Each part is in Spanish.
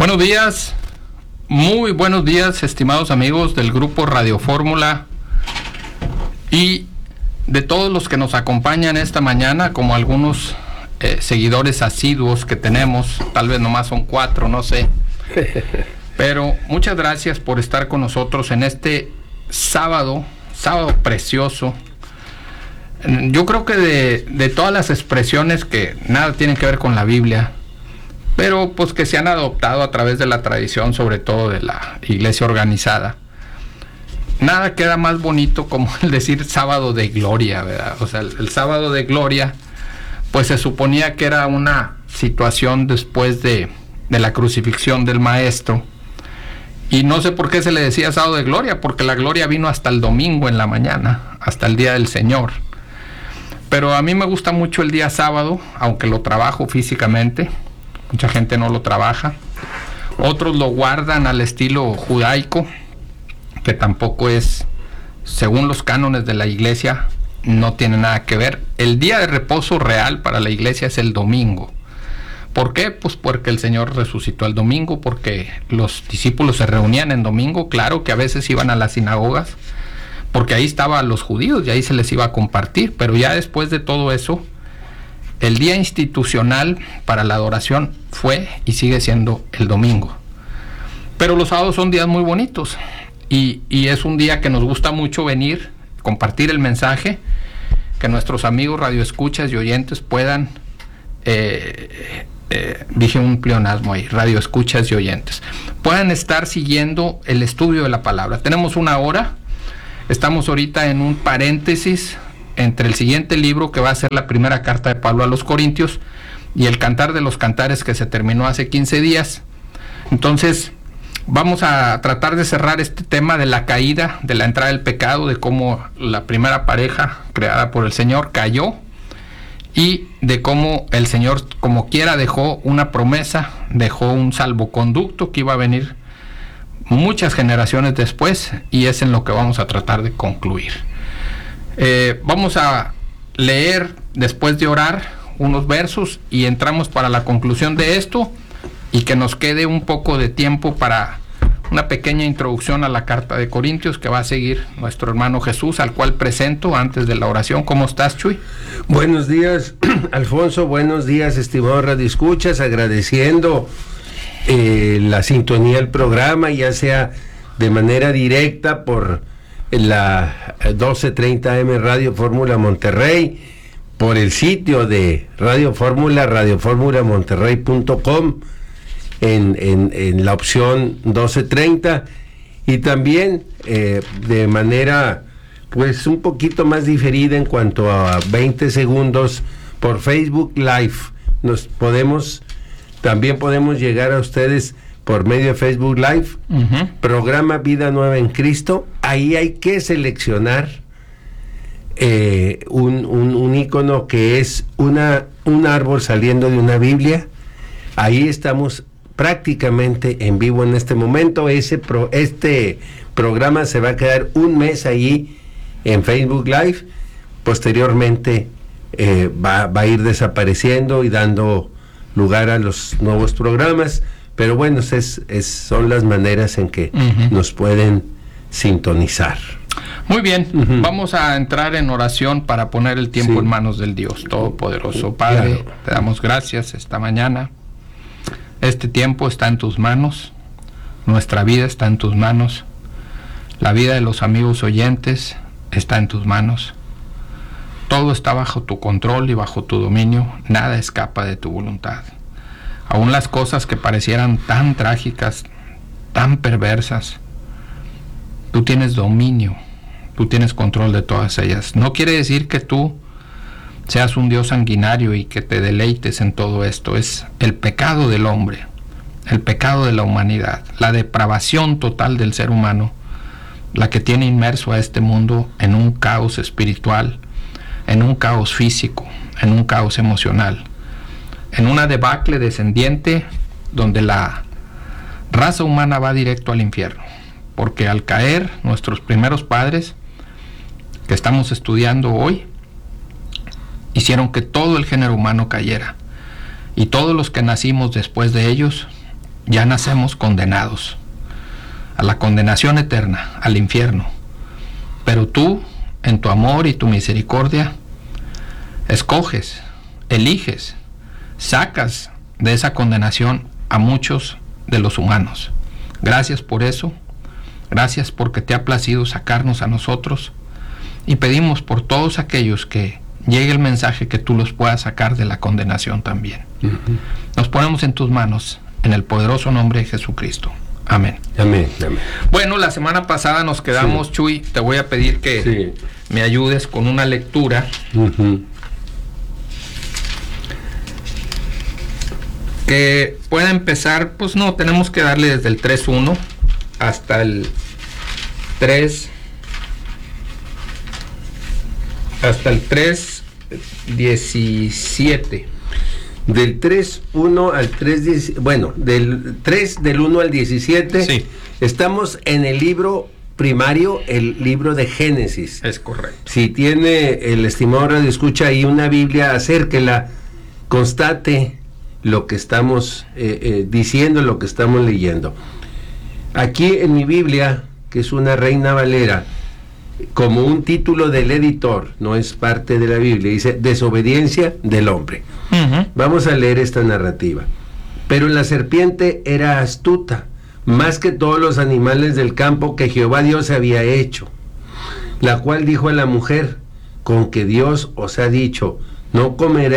Buenos días, muy buenos días, estimados amigos del grupo Radio Fórmula y de todos los que nos acompañan esta mañana, como algunos seguidores asiduos que tenemos, tal vez nomás son 4, no sé. Pero muchas gracias por estar con nosotros en este sábado precioso. Yo creo que de todas las expresiones que nada tienen que ver con la Biblia, pero pues que se han adoptado a través de la tradición, sobre todo de la iglesia organizada, nada queda más bonito como el decir sábado de gloria, ¿verdad? O sea, el sábado de gloria, pues se suponía que era una situación después de la crucifixión del Maestro. Y no sé por qué se le decía sábado de gloria, porque la gloria vino hasta el domingo en la mañana, hasta el día del Señor. Pero a mí me gusta mucho el día sábado, aunque lo trabajo físicamente. Mucha gente no lo trabaja. Otros lo guardan al estilo judaico, que tampoco es, según los cánones de la iglesia, no tiene nada que ver. El día de reposo real para la iglesia es el domingo. ¿Por qué? Pues porque el Señor resucitó el domingo, porque los discípulos se reunían en domingo, claro que a veces iban a las sinagogas, porque ahí estaban los judíos y ahí se les iba a compartir, pero ya después de todo eso, el día institucional para la adoración fue y sigue siendo el domingo. Pero los sábados son días muy bonitos y es un día que nos gusta mucho venir, compartir el mensaje, que nuestros amigos radioescuchas y oyentes puedan, dije un pleonasmo ahí, radioescuchas y oyentes, puedan estar siguiendo el estudio de la palabra. Tenemos una hora, estamos ahorita en un paréntesis entre el siguiente libro, que va a ser la primera carta de Pablo a los Corintios, y el Cantar de los Cantares, que se terminó hace 15 días. Entonces vamos a tratar de cerrar este tema de la caída, de la entrada del pecado, de cómo la primera pareja creada por el Señor cayó, y de cómo el Señor, como quiera, dejó una promesa, dejó un salvoconducto que iba a venir muchas generaciones después, y es en lo que vamos a tratar de concluir. Vamos a leer, después de orar, unos versos y entramos para la conclusión de esto, y que nos quede un poco de tiempo para una pequeña introducción a la carta de Corintios, que va a seguir nuestro hermano Jesús, al cual presento antes de la oración. ¿Cómo estás, Chuy? Buenos días, Alfonso. Buenos días, estimados radioescuchas, agradeciendo la sintonía del programa, ya sea de manera directa por la 1230 AM Radio Fórmula Monterrey, por el sitio de Radio Fórmula, radioformulamonterrey.com, en la opción 1230, y también de manera pues un poquito más diferida en cuanto a 20 segundos por Facebook Live. También podemos llegar a ustedes por medio de Facebook Live, programa Vida Nueva en Cristo. Ahí hay que seleccionar un icono que es un árbol saliendo de una Biblia. Ahí estamos prácticamente en vivo en este momento. Este programa se va a quedar un mes allí en Facebook Live. Posteriormente va a ir desapareciendo y dando lugar a los nuevos programas. Pero bueno, son las maneras en que nos pueden sintonizar. Muy bien, vamos a entrar en oración para poner el tiempo en manos del Dios Todopoderoso. Padre, claro, te damos gracias esta mañana. Este tiempo está en tus manos, nuestra vida está en tus manos, la vida de los amigos oyentes está en tus manos. Todo está bajo tu control y bajo tu dominio, nada escapa de tu voluntad. Aún las cosas que parecieran tan trágicas, tan perversas, tú tienes dominio, tú tienes control de todas ellas. No quiere decir que tú seas un Dios sanguinario y que te deleites en todo esto. Es el pecado del hombre, el pecado de la humanidad, la depravación total del ser humano, la que tiene inmerso a este mundo en un caos espiritual, en un caos físico, en un caos emocional, en una debacle descendiente donde la raza humana va directo al infierno, porque al caer nuestros primeros padres, que estamos estudiando hoy, hicieron que todo el género humano cayera, y todos los que nacimos después de ellos ya nacemos condenados a la condenación eterna, al infierno. Pero tú, en tu amor y tu misericordia, escoges, eliges, sacas de esa condenación a muchos de los humanos. Gracias por eso, gracias porque te ha placido sacarnos a nosotros, y pedimos por todos aquellos que llegue el mensaje que tú los puedas sacar de la condenación también. Nos ponemos en tus manos, en el poderoso nombre de Jesucristo. Amén. Amén, amén. Bueno, la semana pasada nos quedamos, sí. Chuy, te voy a pedir que me ayudes con una lectura. Que pueda empezar, pues no, tenemos que darle desde el 3.1 hasta el 3.17. Del 3.1 al 3.17, bueno, del 3 del 1 al 17, sí. Estamos en el libro primario, el libro de Génesis. Es correcto. Si tiene el estimado radio escucha ahí una Biblia, acérquela, constate lo que estamos diciendo, lo que estamos leyendo. Aquí en mi Biblia, que es una Reina Valera, como un título del editor, no es parte de la Biblia, dice desobediencia del hombre. Vamos a leer esta narrativa. Pero la serpiente era astuta, más que todos los animales del campo que Jehová Dios había hecho, la cual dijo a la mujer: con que Dios os ha dicho, no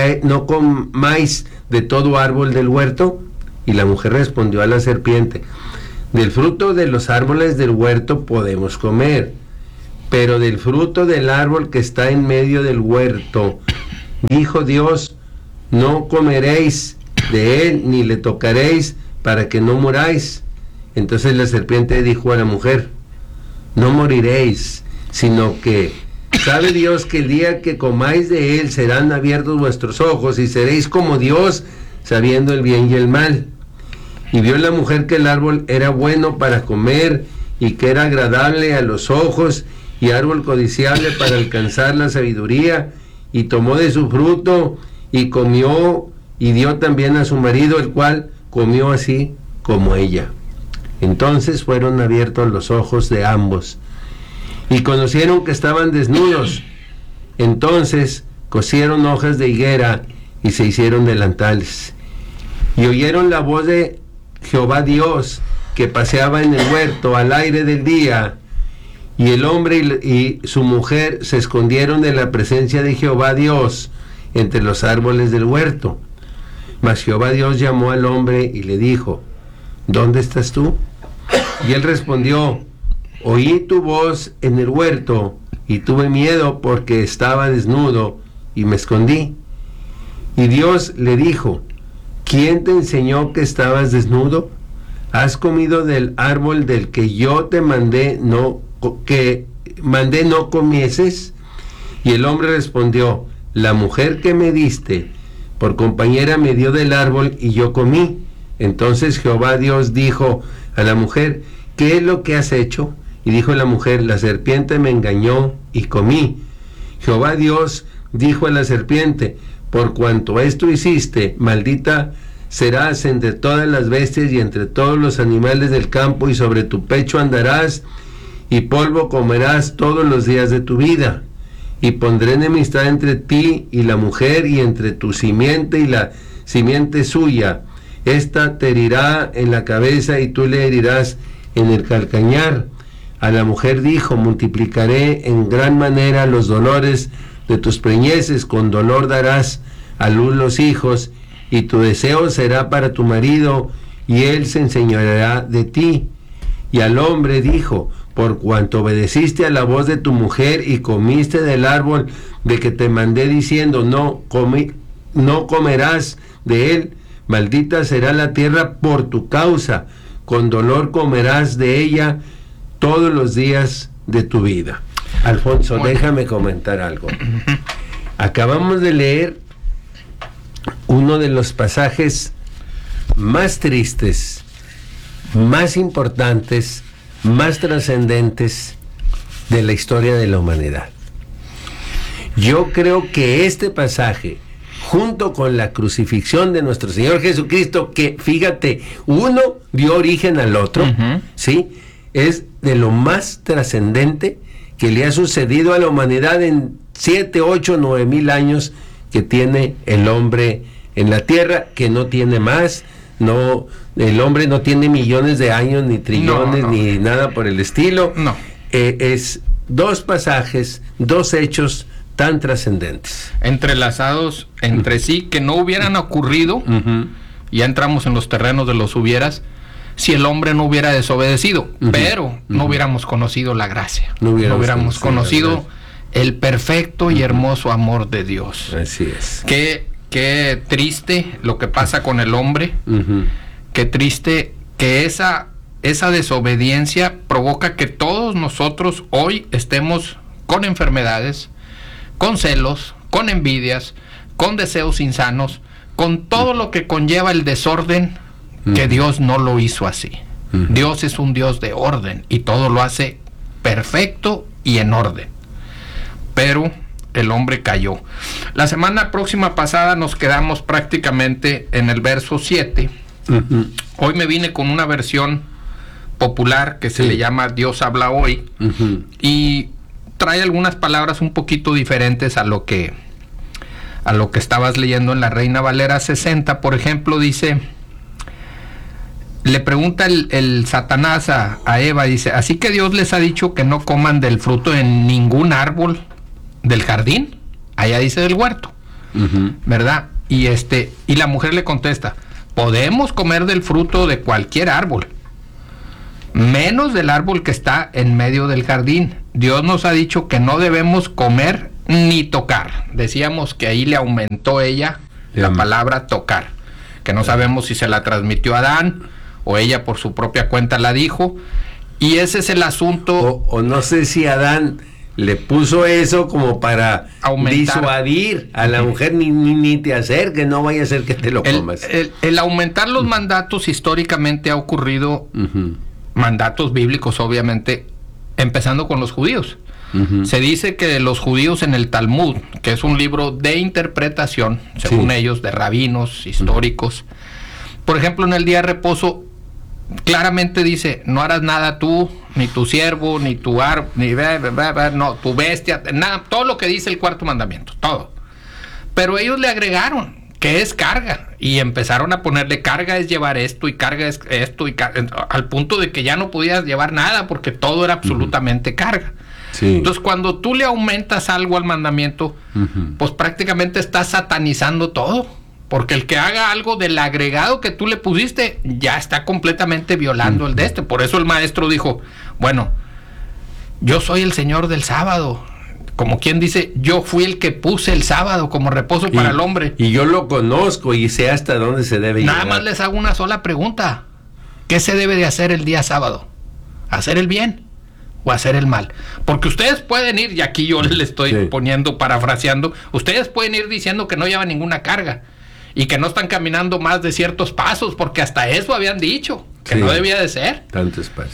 comáis de todo árbol del huerto. Y la mujer respondió a la serpiente: del fruto de los árboles del huerto podemos comer, pero del fruto del árbol que está en medio del huerto, dijo Dios, no comeréis de él, ni le tocaréis, para que no muráis. Entonces la serpiente dijo a la mujer: no moriréis, sino que sabe Dios que el día que comáis de él serán abiertos vuestros ojos, y seréis como Dios, sabiendo el bien y el mal. Y vio la mujer que el árbol era bueno para comer, y que era agradable a los ojos, y árbol codiciable para alcanzar la sabiduría, y tomó de su fruto, y comió, y dio también a su marido, el cual comió así como ella. Entonces fueron abiertos los ojos de ambos, y conocieron que estaban desnudos. Entonces cosieron hojas de higuera, y se hicieron delantales. Y oyeron la voz de Jehová Dios, que paseaba en el huerto al aire del día. Y el hombre y su mujer se escondieron de la presencia de Jehová Dios entre los árboles del huerto. Mas Jehová Dios llamó al hombre y le dijo: ¿dónde estás tú? Y él respondió: oí tu voz en el huerto, y tuve miedo porque estaba desnudo, y me escondí. Y Dios le dijo: ¿quién te enseñó que estabas desnudo? ¿Has comido del árbol del que yo te mandé no comieses? Y el hombre respondió: la mujer que me diste por compañera me dio del árbol y yo comí. Entonces Jehová Dios dijo a la mujer: ¿qué es lo que has hecho? Y dijo la mujer: la serpiente me engañó y comí. Jehová Dios dijo a la serpiente: por cuanto esto hiciste, maldita serás entre todas las bestias y entre todos los animales del campo, y sobre tu pecho andarás, y polvo comerás todos los días de tu vida. Y pondré enemistad entre ti y la mujer, y entre tu simiente y la simiente suya. Esta te herirá en la cabeza, y tú le herirás en el calcañar. A la mujer dijo: multiplicaré en gran manera los dolores de tus preñeces, con dolor darás a luz los hijos, y tu deseo será para tu marido, y él se enseñoreará de ti. Y al hombre dijo: por cuanto obedeciste a la voz de tu mujer y comiste del árbol de que te mandé diciendo, no comerás de él, maldita será la tierra por tu causa, con dolor comerás de ella todos los días de tu vida. Alfonso, déjame comentar algo. Acabamos de leer uno de los pasajes más tristes, más importantes, más trascendentes de la historia de la humanidad. Yo creo que este pasaje, junto con la crucifixión de nuestro Señor Jesucristo, que fíjate, uno dio origen al otro, ¿sí? Es de lo más trascendente que le ha sucedido a la humanidad en 7, 8, 9 mil años que tiene el hombre en la tierra, que no tiene más. No, el hombre no tiene millones de años, ni trillones, ni nada por el estilo. No. Es dos pasajes, dos hechos tan trascendentes, entrelazados entre sí, que no hubieran ocurrido. Ya entramos en los terrenos de los hubieras, si el hombre no hubiera desobedecido, pero no hubiéramos conocido la gracia, no hubiéramos conocido el perfecto y hermoso amor de Dios. Así es. Qué triste lo que pasa con el hombre, qué triste que esa desobediencia provoca que todos nosotros hoy estemos con enfermedades, con celos, con envidias, con deseos insanos, con todo lo que conlleva el desorden, que Dios no lo hizo así. Dios es un Dios de orden y todo lo hace perfecto y en orden. Pero el hombre cayó. La semana próxima pasada nos quedamos prácticamente en el verso 7. Hoy me vine con una versión popular que se le llama Dios habla hoy, y trae algunas palabras un poquito diferentes a lo que estabas leyendo en la Reina Valera 60. Por ejemplo, dice, le pregunta el Satanás a Eva, dice, así que Dios les ha dicho que no coman del fruto de ningún árbol del jardín, allá dice del huerto, ¿verdad? Y la mujer le contesta, podemos comer del fruto de cualquier árbol, menos del árbol que está en medio del jardín. Dios nos ha dicho que no debemos comer ni tocar. Decíamos que ahí le aumentó ella la palabra tocar, que no sabemos si se la transmitió a Adán o ella por su propia cuenta la dijo, y ese es el asunto. O no sé si Adán le puso eso como para disuadir a la mujer, ni te acerques, no vaya a ser que te lo comas. El aumentar los mandatos históricamente ha ocurrido, mandatos bíblicos obviamente, empezando con los judíos. Se dice que los judíos en el Talmud, que es un libro de interpretación, según ellos, de rabinos históricos, por ejemplo, en el día de reposo, claramente dice, no harás nada tú, ni tu siervo, ni tu tu bestia, nada, todo lo que dice el cuarto mandamiento, todo. Pero ellos le agregaron que es carga, y empezaron a ponerle carga es llevar esto, y carga es esto, al punto de que ya no podías llevar nada porque todo era absolutamente carga. Entonces, cuando tú le aumentas algo al mandamiento, pues prácticamente estás satanizando todo, porque el que haga algo del agregado que tú le pusiste ya está completamente violando el de este. Por eso el maestro dijo, bueno, yo soy el Señor del sábado, como quien dice, yo fui el que puse el sábado como reposo para el hombre, y yo lo conozco y sé hasta dónde se debe llegar. Nada más les hago una sola pregunta: ¿qué se debe de hacer el día sábado? ¿Hacer el bien o hacer el mal? Porque ustedes pueden ir, y aquí yo le estoy poniendo, parafraseando, ustedes pueden ir diciendo que no llevan ninguna carga y que no están caminando más de ciertos pasos, porque hasta eso habían dicho que no debía de ser tantos pasos.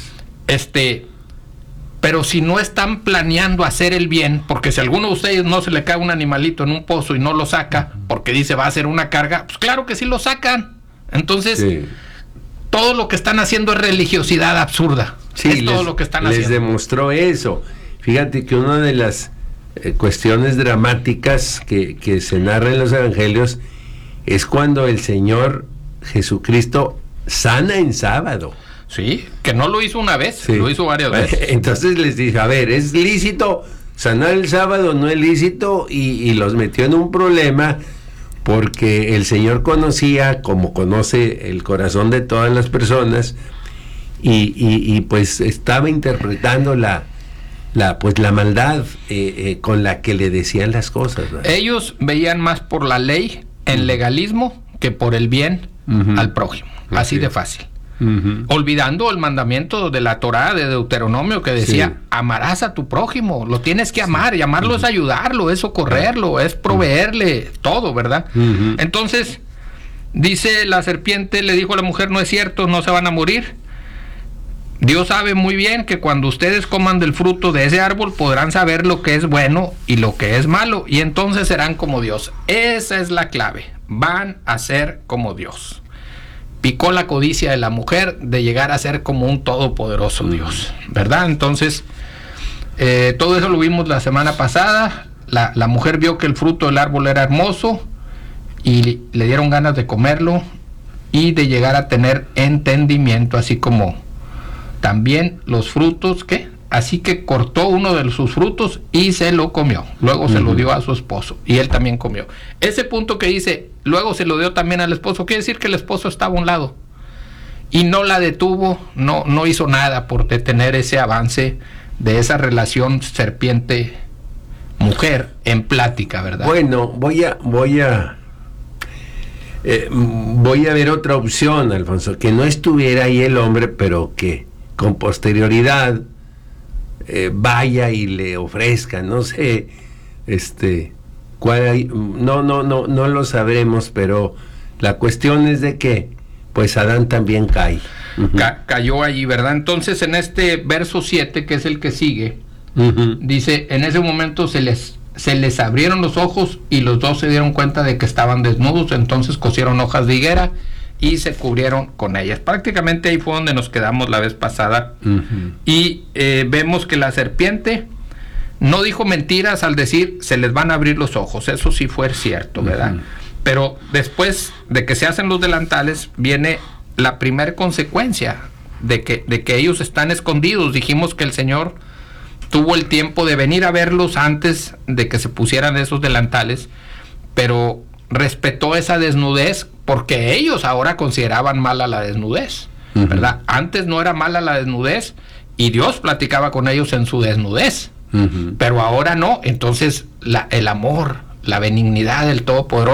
Pero si no están planeando hacer el bien, porque si a alguno de ustedes no se le cae un animalito en un pozo y no lo saca porque dice va a ser una carga, pues claro que sí lo sacan. Entonces todo lo que están haciendo es religiosidad absurda. Es todo lo que están haciendo. Les demostró eso. Fíjate que una de las cuestiones dramáticas que se narra en los evangelios es cuando el Señor Jesucristo sana en sábado. Sí, que no lo hizo una vez, lo hizo varias veces. Entonces les dije, a ver, ¿es lícito sanar el sábado? No es lícito, y los metió en un problema, porque el Señor conocía, como conoce el corazón de todas las personas, y pues estaba interpretando la maldad con la que le decían las cosas, ¿verdad? Ellos veían más por la ley, en legalismo, que por el bien al prójimo, así de fácil. Olvidando el mandamiento de la Torá, de Deuteronomio, que decía, amarás a tu prójimo, lo tienes que amar, y amarlo es ayudarlo, es socorrerlo, es proveerle todo, ¿verdad? Entonces, dice la serpiente, le dijo a la mujer, no es cierto, no se van a morir. Dios sabe muy bien que cuando ustedes coman del fruto de ese árbol podrán saber lo que es bueno y lo que es malo, y entonces serán como Dios. Esa es la clave, van a ser como Dios. Picó la codicia de la mujer de llegar a ser como un todopoderoso Dios, ¿verdad? Entonces, todo eso lo vimos la semana pasada. La mujer vio que el fruto del árbol era hermoso y le dieron ganas de comerlo y de llegar a tener entendimiento, así como también los frutos, ¿qué? Así que cortó uno de sus frutos y se lo comió. Luego se lo dio a su esposo y él también comió. Ese punto que dice, luego se lo dio también al esposo, quiere decir que el esposo estaba a un lado y no la detuvo, no hizo nada por detener ese avance de esa relación serpiente-mujer en plática, ¿verdad? Bueno, voy a ver otra opción, Alfonso, que no estuviera ahí el hombre, pero que con posterioridad vaya y le ofrezca, no sé, cuál hay, no lo sabremos, pero la cuestión es de que pues Adán también cae. Cayó allí, ¿verdad? Entonces en este verso 7, que es el que sigue, dice, en ese momento se les abrieron los ojos y los dos se dieron cuenta de que estaban desnudos, entonces cosieron hojas de higuera y se cubrieron con ellas. Prácticamente ahí fue donde nos quedamos la vez pasada. Y vemos que la serpiente no dijo mentiras al decir se les van a abrir los ojos, eso sí fue cierto, ¿verdad? Pero después de que se hacen los delantales viene la primera consecuencia de que ellos están escondidos. Dijimos que el Señor tuvo el tiempo de venir a verlos antes de que se pusieran esos delantales, pero respetó esa desnudez porque ellos ahora consideraban mala la desnudez, ¿verdad? Antes no era mala la desnudez y Dios platicaba con ellos en su desnudez, pero ahora no. Entonces el amor, la benignidad del Todopoderoso